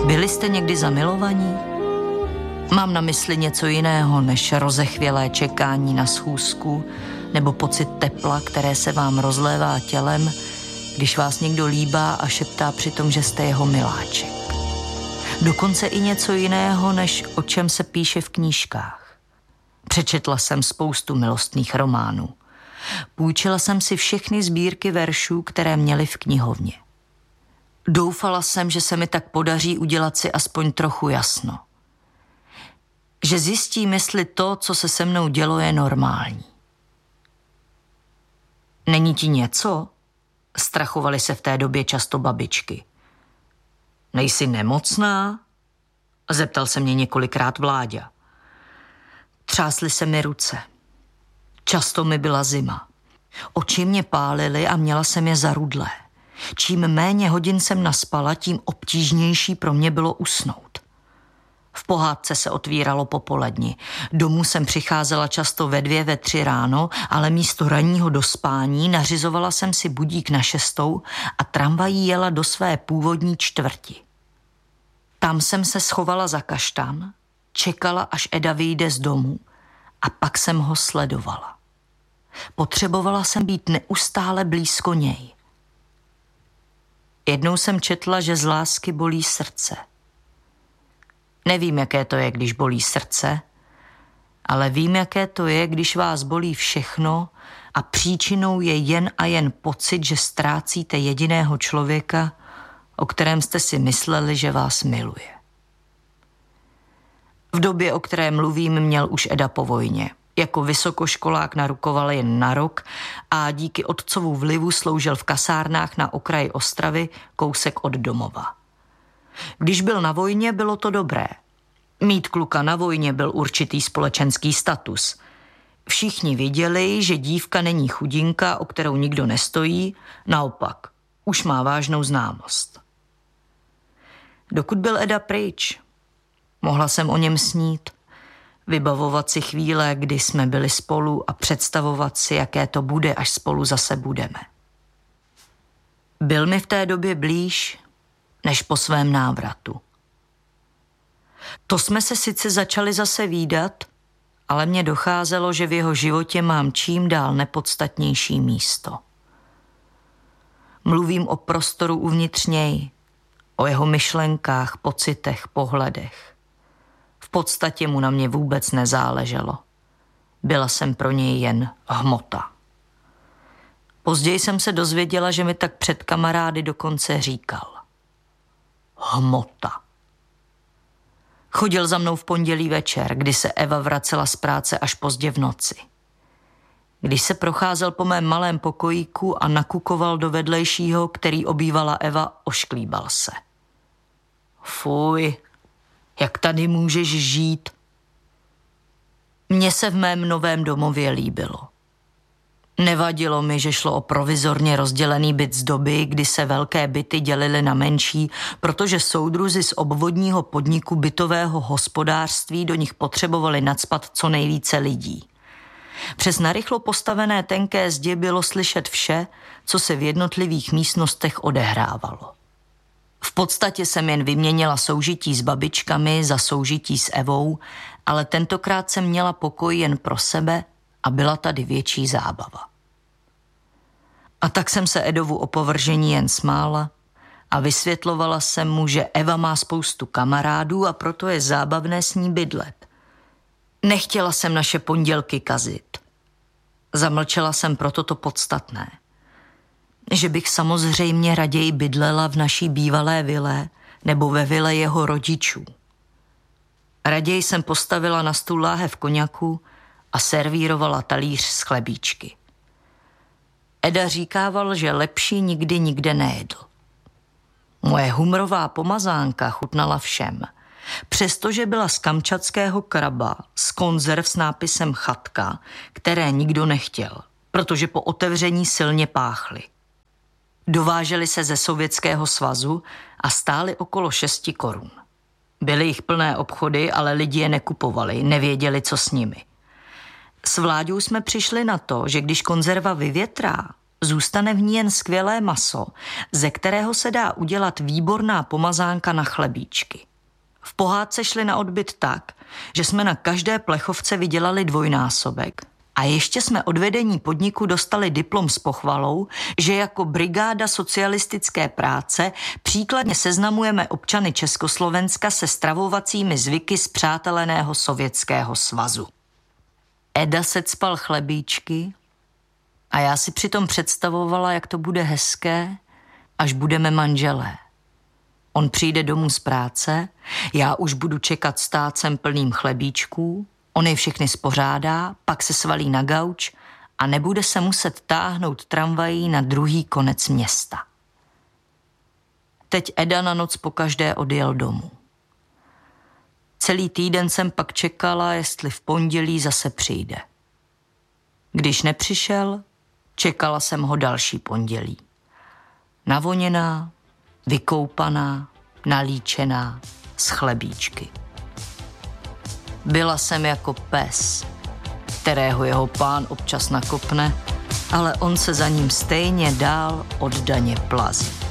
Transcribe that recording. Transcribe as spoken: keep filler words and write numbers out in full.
Byli jste někdy zamilovaní? Mám na mysli něco jiného než rozechvělé čekání na schůzku nebo pocit tepla, které se vám rozlévá tělem, když vás někdo líbá a šeptá přitom, že jste jeho miláček. Dokonce i něco jiného, než o čem se píše v knížkách. Přečetla jsem spoustu milostných románů. Půjčila jsem si všechny sbírky veršů, které měly v knihovně. Doufala jsem, že se mi tak podaří udělat si aspoň trochu jasno. Že zjistím, jestli to, co se se mnou dělo, je normální. Není ti něco? Strachovaly se v té době často babičky. Nejsi nemocná? Zeptal se mě několikrát Vláďa. Třásly se mi ruce. Často mi byla zima. Oči mě pálily a měla jsem je zarudlé. Čím méně hodin jsem naspala, tím obtížnější pro mě bylo usnout. V pohádce se otvíralo popoledni. Domů jsem přicházela často ve dvě, ve tři ráno, ale místo ranního dospání nařizovala jsem si budík na šestou a tramvají jela do své původní čtvrti. Tam jsem se schovala za kaštan, čekala, až Eda vyjde z domu a pak jsem ho sledovala. Potřebovala jsem být neustále blízko něj. Jednou jsem četla, že z lásky bolí srdce. Nevím, jaké to je, když bolí srdce, ale vím, jaké to je, když vás bolí všechno a příčinou je jen a jen pocit, že ztrácíte jediného člověka, o kterém jste si mysleli, že vás miluje. V době, o které mluvím, měl už Eda po vojně. Jako vysokoškolák narukoval jen na rok a díky otcovu vlivu sloužil v kasárnách na okraji Ostravy, kousek od domova. Když byl na vojně, bylo to dobré. Mít kluka na vojně byl určitý společenský status. Všichni viděli, že dívka není chudinka, o kterou nikdo nestojí, naopak, už má vážnou známost. Dokud byl Eda pryč, mohla jsem o něm snít, vybavovat si chvíle, kdy jsme byli spolu a představovat si, jaké to bude, až spolu zase budeme. Byl mi v té době blíž, než po svém návratu. To jsme se sice začali zase vídat, ale mně docházelo, že v jeho životě mám čím dál nepodstatnější místo. Mluvím o prostoru uvnitř něj, o jeho myšlenkách, pocitech, pohledech. V podstatě mu na mě vůbec nezáleželo. Byla jsem pro něj jen hmota. Později jsem se dozvěděla, že mi tak před kamarády dokonce říkal. Hmota. Chodil za mnou v pondělí večer, kdy se Eva vracela z práce až pozdě v noci. Když se procházel po mém malém pokojíku a nakukoval do vedlejšího, který obývala Eva, ošklíbal se. Fuj, jak tady můžeš žít? Mně se v mém novém domově líbilo. Nevadilo mi, že šlo o provizorně rozdělený byt z doby, kdy se velké byty dělily na menší, protože soudruzi z obvodního podniku bytového hospodářství do nich potřebovali nacpat co nejvíce lidí. Přes narychlo postavené tenké zdi bylo slyšet vše, co se v jednotlivých místnostech odehrávalo. V podstatě jsem jen vyměnila soužití s babičkami za soužití s Evou, ale tentokrát jsem měla pokoj jen pro sebe a byla tady větší zábava. A tak jsem se Edovu opovržení jen smála a vysvětlovala jsem mu, že Eva má spoustu kamarádů a proto je zábavné s ní bydlet. Nechtěla jsem naše pondělky kazit. Zamlčela jsem proto to podstatné. Že bych samozřejmě raději bydlela v naší bývalé vile nebo ve vile jeho rodičů. Raději jsem postavila na stůl láhev koňaku a servírovala talíř z chlebíčky. Eda říkával, že lepší nikdy nikde nejedl. Moje humrová pomazánka chutnala všem. Přestože byla z kamčatského kraba, z konzerv s nápisem chatka, které nikdo nechtěl, protože po otevření silně páchly. Dovážely se ze Sovětského svazu a stály okolo šesti korun. Byly jich plné obchody, ale lidi je nekupovali, nevěděli, co s nimi. S Vláďou jsme přišli na to, že když konzerva vyvětrá, zůstane v ní jen skvělé maso, ze kterého se dá udělat výborná pomazánka na chlebíčky. V pohádce šli na odbyt tak, že jsme na každé plechovce vydělali dvojnásobek a ještě jsme od vedení podniku dostali diplom s pochvalou, že jako brigáda socialistické práce příkladně seznamujeme občany Československa se stravovacími zvyky spřáteleného Sovětského svazu. Eda secpal chlebíčky a já si přitom představovala, jak to bude hezké, až budeme manželé. On přijde domů z práce, já už budu čekat s tácem plným chlebíčků, on je všechny spořádá, pak se svalí na gauč a nebude se muset táhnout tramvají na druhý konec města. Teď Eda na noc pokaždé odjel domů. Celý týden jsem pak čekala, jestli v pondělí zase přijde. Když nepřišel, čekala jsem ho další pondělí. Navoněná, vykoupaná, nalíčená, z chlebíčky. Byla jsem jako pes, kterého jeho pán občas nakopne, ale on se za ním stejně dál oddaně plazí.